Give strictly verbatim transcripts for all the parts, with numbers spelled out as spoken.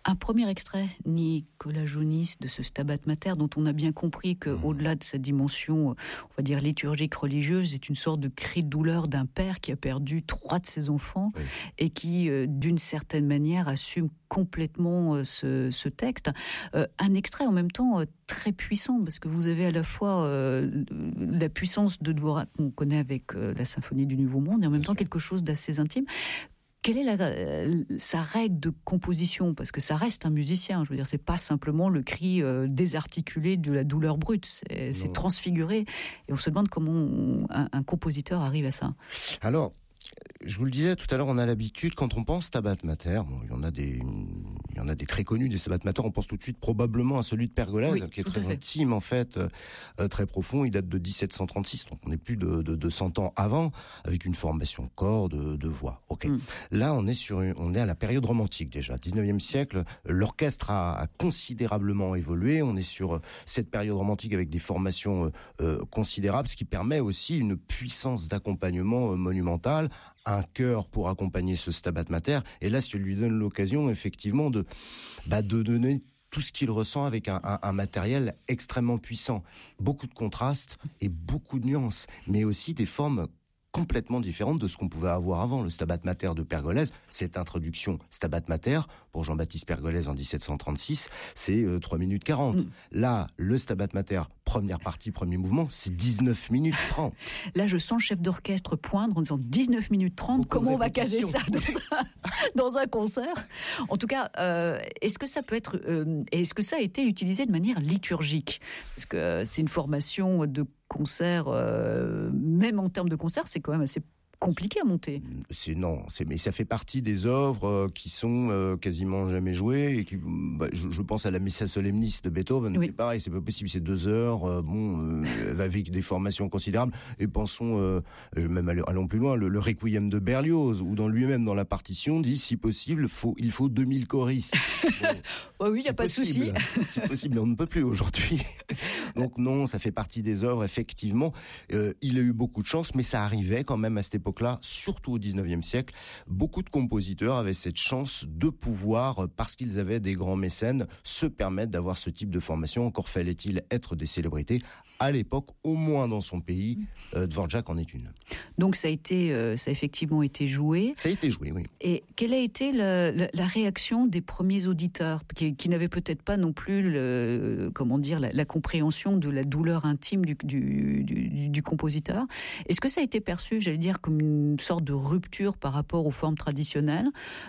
Un premier extrait, Nicolas Jonis, de ce Stabat Mater, dont on a bien compris qu'au-delà de sa dimension, on va dire liturgique, religieuse, c'est une sorte de cri de douleur d'un père qui a perdu trois de ses enfants, oui. et qui, euh, d'une certaine manière, assume complètement euh, ce, ce texte. Euh, un extrait en même temps euh, très puissant, parce que vous avez à la fois euh, la puissance de Dvorak, qu'on connaît avec euh, la Symphonie du Nouveau Monde, et en même bien temps sûr. Quelque chose d'assez intime. Quelle est la, euh, sa règle de composition ? Parce que ça reste un musicien. Je veux dire, c'est pas simplement le cri euh, désarticulé de la douleur brute. C'est, c'est transfiguré. Et on se demande comment on, un, un compositeur arrive à ça. Alors, je vous le disais tout à l'heure, on a l'habitude, quand on pense Stabat Mater, bon, il y en a des, il y en a des très connus, des Stabat Mater, on pense tout de suite probablement à celui de Pergolèse, oui, qui est très intime, en fait, euh, très profond. Il date de dix-sept cent trente-six, donc on est plus de, de, de cent ans avant, avec une formation corps de, de voix. Ok. Mm. Là, on est sur, une, on est à la période romantique déjà, dix-neuvième siècle. L'orchestre a, a considérablement évolué. On est sur cette période romantique avec des formations euh, considérables, ce qui permet aussi une puissance d'accompagnement euh, monumentale. Un chœur pour accompagner ce Stabat Mater, et là, ça lui donne l'occasion, effectivement, de, bah, de donner tout ce qu'il ressent avec un, un, un matériel extrêmement puissant. Beaucoup de contrastes et beaucoup de nuances, mais aussi des formes complètement différente de ce qu'on pouvait avoir avant. Le Stabat Mater de Pergolèse, cette introduction Stabat Mater, pour Jean-Baptiste Pergolèse en dix-sept cent trente-six, c'est euh, trois minutes quarante. Mmh. Là, le Stabat Mater, première partie, premier mouvement, c'est dix-neuf minutes trente. Là, je sens le chef d'orchestre poindre en disant dix-neuf minutes trente, beaucoup comment on va caser ça dans un, dans un concert ? En tout cas, euh, est-ce que ça peut être... Euh, est-ce que ça a été utilisé de manière liturgique ? Parce que euh, c'est une formation de concert, euh, même en termes de concert, c'est quand même assez compliqué à monter. C'est non, c'est mais ça fait partie des œuvres euh, qui sont euh, quasiment jamais jouées et qui, bah, je, je pense à la Missa Solemnis de Beethoven, oui. C'est pareil, c'est pas possible, c'est deux heures, euh, bon, euh, avec des formations considérables. Et pensons, euh, même allons plus loin, le, le Requiem de Berlioz, où dans lui-même dans la partition dit, si possible, faut il faut deux mille choristes. Bon, oh oui, il y a pas possible, de souci. Si possible, mais on ne peut plus aujourd'hui. Donc non, ça fait partie des œuvres, effectivement. Euh, il a eu beaucoup de chance, mais ça arrivait quand même à cette époque-là, surtout au dix-neuvième siècle. Beaucoup de compositeurs avaient cette chance de pouvoir, parce qu'ils avaient des grands mécènes, se permettre d'avoir ce type de formation. Encore fallait-il être des célébrités. À l'époque, au moins dans son pays, euh, Dvorak en est une. Donc ça a été, euh, ça a effectivement été joué. Ça a été joué, oui. Et quelle a été la, la, la réaction des premiers auditeurs, qui, qui n'avaient peut-être pas non plus, le, comment dire, la, la compréhension de la douleur intime du, du, du, du compositeur ? Est-ce que ça a été perçu, j'allais dire, comme une sorte de rupture par rapport aux formes traditionnelles,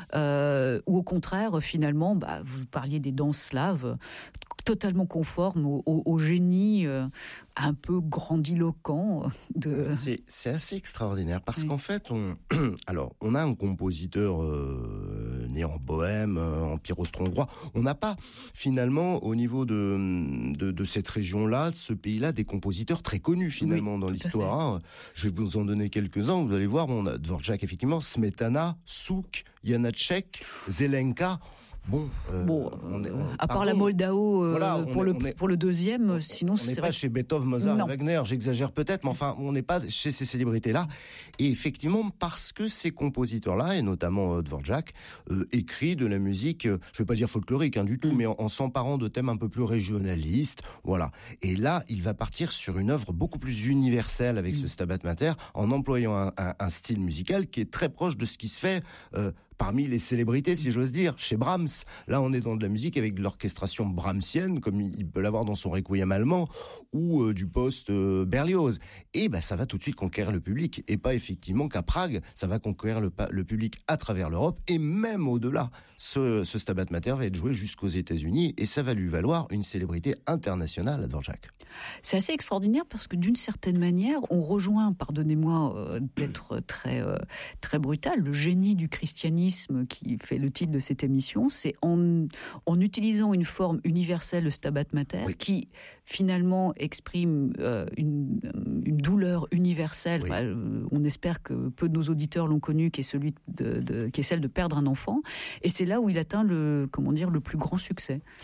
euh, ou au contraire, finalement, bah, vous parliez des danses slaves, totalement conforme au, au, au génie euh, un peu grandiloquent de... C'est, c'est assez extraordinaire parce oui. qu'en fait, on, alors, on a un compositeur euh, né en Bohème, euh, Empire austro-hongrois. On n'a pas, finalement, au niveau de, de, de cette région-là, de ce pays-là, des compositeurs très connus, finalement, oui, dans l'histoire. Hein. Je vais vous en donner quelques-uns. Vous allez voir, on a Dvorak, effectivement, Smetana, Souk, Janacek, Zelenka... Bon, euh, bon on est, on, à part pardon, la Moldao euh, voilà, pour, est, le, est, pour le deuxième, on, sinon on c'est... On n'est pas chez Beethoven, Mozart, non. Wagner, j'exagère peut-être, mais enfin, on n'est pas chez ces célébrités-là. Et effectivement, parce que ces compositeurs-là, et notamment euh, Dvorak, euh, écrit de la musique, euh, je vais pas dire folklorique hein, du tout, mm. mais en, en s'emparant de thèmes un peu plus régionalistes, voilà. Et là, il va partir sur une œuvre beaucoup plus universelle avec mm. ce Stabat Mater, en employant un, un, un style musical qui est très proche de ce qui se fait... Euh, parmi les célébrités, si j'ose dire, chez Brahms. Là, on est dans de la musique avec de l'orchestration brahmsienne, comme il peut l'avoir dans son Requiem allemand, ou euh, du post euh, Berlioz. Et ben, ça va tout de suite conquérir le public. Et pas effectivement qu'à Prague, ça va conquérir le, le public à travers l'Europe, et même au-delà. Ce, ce Stabat Mater va être joué jusqu'aux États-Unis, et ça va lui valoir une célébrité internationale à Dvorak. C'est assez extraordinaire, parce que d'une certaine manière, on rejoint, pardonnez-moi euh, d'être très, euh, très brutal, le génie du christianisme qui fait le titre de cette émission, c'est en, en utilisant une forme universelle, le Stabat Mater, oui. qui finalement exprime euh, une, une douleur universelle. Oui. Enfin, euh, on espère que peu de nos auditeurs l'ont connu, qui est celui de, de, qui est celle de perdre un enfant. Et c'est là où il atteint le, comment dire, le plus grand succès.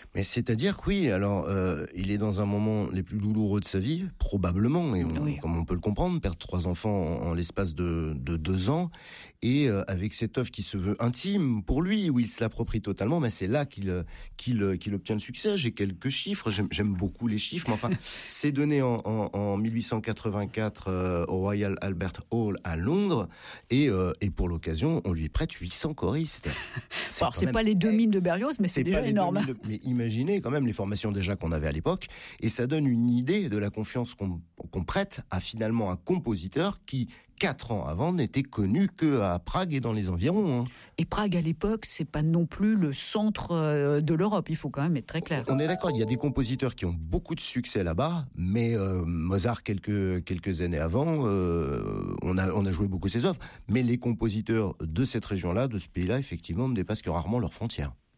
Mais c'est-à-dire que oui, alors euh, il est dans un moment les plus douloureux de sa vie, probablement, et on, oui. comme on peut le comprendre, perdre trois enfants en, en l'espace de, de deux ans, et euh, avec cette œuvre qui se veut intime pour lui, où il se l'approprie totalement, ben c'est là qu'il, qu'il, qu'il obtient le succès. J'ai quelques chiffres, j'aime, j'aime beaucoup les chiffres, mais enfin, c'est donné en, en, en mille huit cent quatre-vingt-quatre euh, au Royal Albert Hall à Londres, et, euh, et pour l'occasion, on lui prête huit cents choristes. C'est Alors, c'est pas les deux mines de Berlioz, mais c'est, c'est déjà énorme. De, mais imaginez quand même les formations déjà qu'on avait à l'époque, et ça donne une idée de la confiance qu'on, qu'on prête à finalement un compositeur qui, quatre ans avant, n'était connu qu'à Prague et dans les environs. Hein. Et Prague, à l'époque, c'est pas non plus le centre de l'Europe, il faut quand même être très clair. On est d'accord, il y a des compositeurs qui ont beaucoup de succès là-bas, mais euh, Mozart, quelques, quelques années avant, euh, on, a, on a joué beaucoup ses œuvres, mais les compositeurs de cette région-là, de ce pays-là, effectivement, ne dépassent que rarement leurs frontières.